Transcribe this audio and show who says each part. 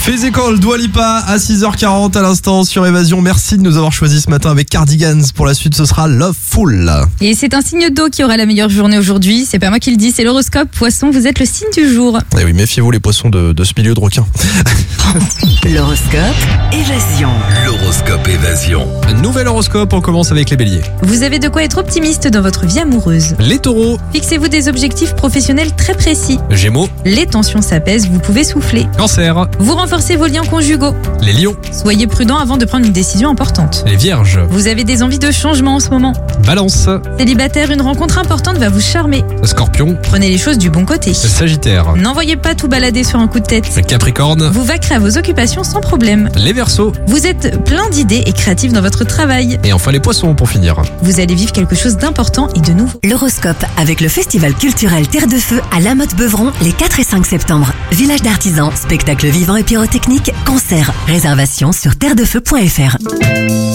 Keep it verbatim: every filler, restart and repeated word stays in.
Speaker 1: Physical, Dua Lipa à six heures quarante à l'instant sur Évasion. Merci de nous avoir choisis ce matin avec Cardigans. Pour la suite, ce sera Loveful.
Speaker 2: Et c'est un signe d'eau qui aura la meilleure journée aujourd'hui. C'est pas moi qui le dis, c'est l'horoscope. Poisson, vous êtes le signe du jour.
Speaker 1: Et oui, méfiez-vous les poissons de, de ce milieu de requins.
Speaker 3: L'horoscope Évasion.
Speaker 4: L'horoscope Évasion.
Speaker 1: Nouvel horoscope, on commence avec les béliers.
Speaker 2: Vous avez de quoi être optimiste dans votre vie amoureuse.
Speaker 1: Les taureaux,
Speaker 2: Fixez-vous des objectifs professionnels très précis.
Speaker 1: gémeaux,
Speaker 2: Les tensions s'apaisent, vous pouvez souffler.
Speaker 1: cancer,
Speaker 2: Vous renforcez vos liens conjugaux.
Speaker 1: les lions,
Speaker 2: Soyez prudent avant de prendre une décision importante.
Speaker 1: les vierges,
Speaker 2: Vous avez des envies de changement en ce moment.
Speaker 1: balance,
Speaker 2: Célibataire, une rencontre importante va vous charmer.
Speaker 1: scorpion,
Speaker 2: Prenez les choses du bon côté.
Speaker 1: sagittaire,
Speaker 2: N'envoyez pas tout balader sur un coup de tête.
Speaker 1: capricorne,
Speaker 2: Vous vaquerez à vos occupations sans problème.
Speaker 1: les verseaux
Speaker 2: Vous êtes plein d'idées et créatif dans votre travail.
Speaker 1: et enfin les poissons pour finir.
Speaker 2: Vous allez vivre quelque chose d'important et de nouveau.
Speaker 3: L'horoscope avec le festival culturel Terre de Feu à La Motte-Beuvron les quatre et cinq septembre. Village d'artisans, spectacles vivants et pyrotechniques, concerts. Réservation sur terre de feu point f r.